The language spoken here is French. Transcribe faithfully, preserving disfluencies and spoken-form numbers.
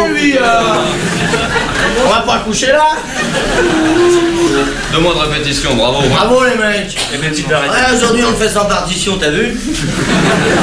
lui, euh... On va pas coucher là. Deux mois de répétition, bravo. Bravo les mecs. Et mes petites arrêtes. Ouais, aujourd'hui on le fait sans partition, t'as vu?